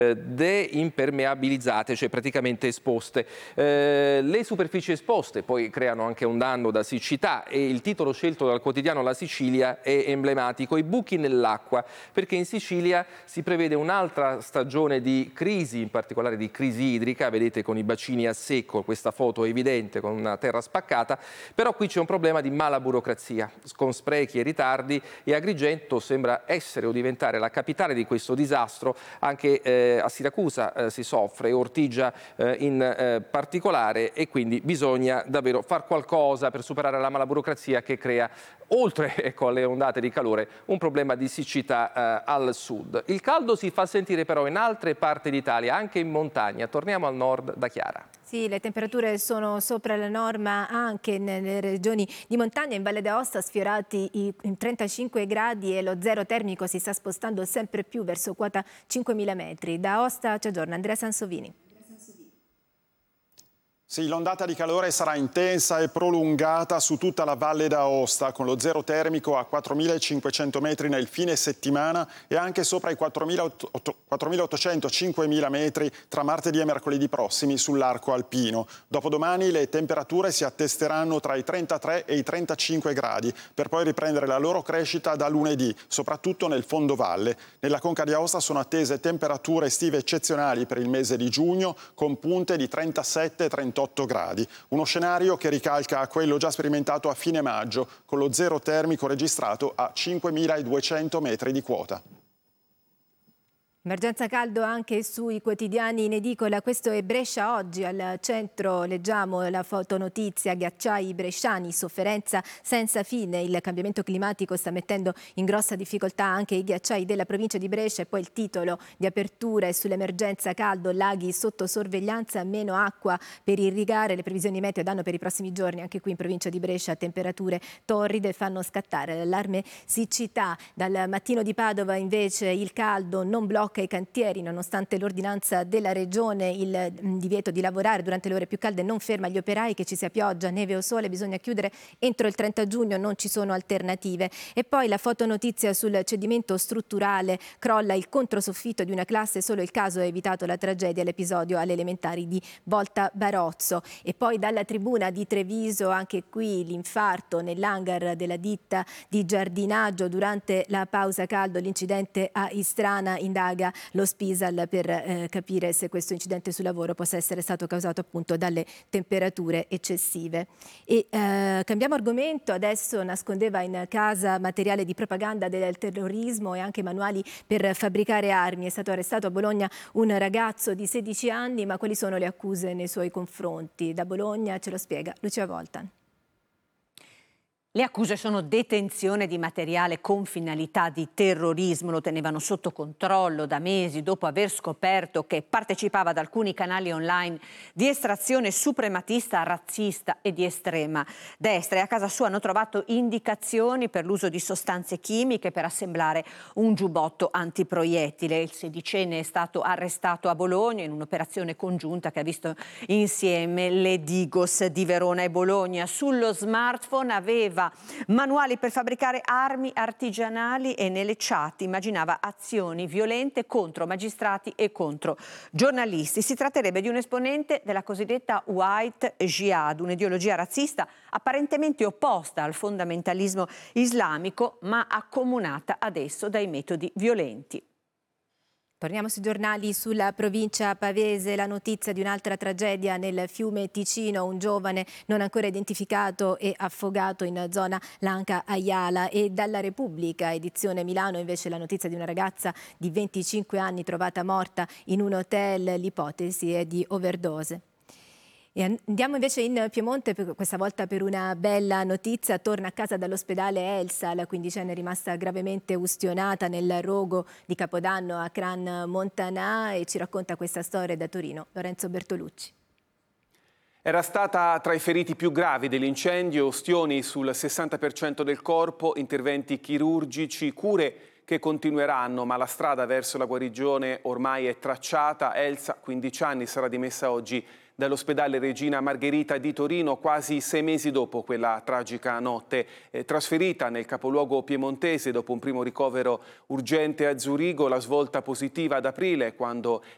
deimpermeabilizzate, cioè praticamente esposte. Le superfici esposte poi creano anche un danno da siccità e il titolo scelto dal quotidiano La Sicilia è emblematico: i buchi nell'acqua, perché in Sicilia si prevede un'altra stagione di crisi, in particolare di crisi idrica. Vedete con i bacini a secco, questa foto è evidente con una terra spaccata, però qui c'è un problema di mala burocrazia, con sprechi e ritardi, e Agrigento sembra essere o diventare la capitale di questo disastro. Anche a Siracusa si soffre, Ortigia in particolare, e quindi bisogna davvero far qualcosa per superare la mala burocrazia che crea, oltre alle ondate di calore, un problema di siccità al sud. Il caldo si fa sentire però in altre parti d'Italia, anche in montagna. Torniamo al nord da Chiara. Sì, le temperature sono sopra la norma anche nelle regioni di montagna. In Valle d'Aosta sfiorati i 35 gradi e lo zero termico si sta spostando sempre più verso quota 5.000 metri. Da Aosta ci aggiorna Andrea Sansovini. Sì, l'ondata di calore sarà intensa e prolungata su tutta la Valle d'Aosta, con lo zero termico a 4.500 metri nel fine settimana e anche sopra i 4.800-5.000 metri tra martedì e mercoledì prossimi sull'arco alpino. Dopodomani le temperature si attesteranno tra i 33 e i 35 gradi, per poi riprendere la loro crescita da lunedì, soprattutto nel fondovalle. Nella Conca di Aosta sono attese temperature estive eccezionali per il mese di giugno, con punte di 37-38 gradi, uno scenario che ricalca quello già sperimentato a fine maggio, con lo zero termico registrato a 5.200 metri di quota. Emergenza caldo anche sui quotidiani in edicola. Questo è Brescia Oggi. Al centro leggiamo la fotonotizia: ghiacciai bresciani, sofferenza senza fine. Il cambiamento climatico sta mettendo in grossa difficoltà anche i ghiacciai della provincia di Brescia. E poi il titolo di apertura è sull'emergenza caldo: laghi sotto sorveglianza, meno acqua per irrigare. Le previsioni meteo danno per i prossimi giorni anche qui in provincia di Brescia temperature torride, fanno scattare l'allarme siccità. Dal Mattino di Padova invece il caldo non blocca i cantieri, nonostante l'ordinanza della regione. Il divieto di lavorare durante le ore più calde non ferma gli operai, che ci sia pioggia, neve o sole, bisogna chiudere entro il 30 giugno, non ci sono alternative. E poi la fotonotizia sul cedimento strutturale: crolla il controsoffitto di una classe, solo il caso ha evitato la tragedia, l'episodio alle elementari di Volta Barozzo. E poi dalla Tribuna di Treviso, anche qui l'infarto nell'hangar della ditta di giardinaggio durante la pausa caldo, l'incidente a Istrana. Indaga lo Spisal per capire se questo incidente sul lavoro possa essere stato causato appunto dalle temperature eccessive. E cambiamo argomento, adesso nascondeva in casa materiale di propaganda del terrorismo e anche manuali per fabbricare armi. È stato arrestato a Bologna un ragazzo di 16 anni, ma quali sono le accuse nei suoi confronti? Da Bologna ce lo spiega Lucia Voltan. Le accuse sono detenzione di materiale con finalità di terrorismo. Lo tenevano sotto controllo da mesi dopo aver scoperto che partecipava ad alcuni canali online di estrazione suprematista, razzista e di estrema destra. E a casa sua hanno trovato indicazioni per l'uso di sostanze chimiche per assemblare un giubbotto antiproiettile. Il sedicenne è stato arrestato a Bologna in un'operazione congiunta che ha visto insieme le Digos di Verona e Bologna. Sullo smartphone aveva manuali per fabbricare armi artigianali e nelle chat immaginava azioni violente contro magistrati e contro giornalisti. Si tratterebbe di un esponente della cosiddetta White Jihad, un'ideologia razzista apparentemente opposta al fondamentalismo islamico, ma accomunata adesso dai metodi violenti. Torniamo sui giornali sulla provincia pavese, la notizia di un'altra tragedia nel fiume Ticino: un giovane non ancora identificato e affogato in zona Lanca Aiala. E dalla Repubblica, edizione Milano, invece la notizia di una ragazza di 25 anni trovata morta in un hotel, l'ipotesi è di overdose. E andiamo invece in Piemonte, questa volta per una bella notizia. Torna a casa dall'ospedale Elsa, la quindicenne rimasta gravemente ustionata nel rogo di Capodanno a Cran Montanà, e ci racconta questa storia da Torino Lorenzo Bertolucci. Era stata tra i feriti più gravi dell'incendio, ustioni sul 60% del corpo, interventi chirurgici, cure che continueranno, ma la strada verso la guarigione ormai è tracciata. Elsa, 15 anni, sarà dimessa oggi dall'ospedale Regina Margherita di Torino, quasi 6 mesi dopo quella tragica notte. Trasferita nel capoluogo piemontese dopo un primo ricovero urgente a Zurigo, la svolta positiva ad aprile, quando